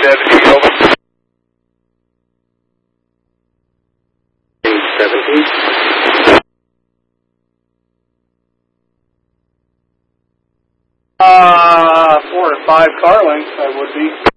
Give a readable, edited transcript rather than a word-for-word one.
270, over. 17. 4 to 5 car lengths, I would be.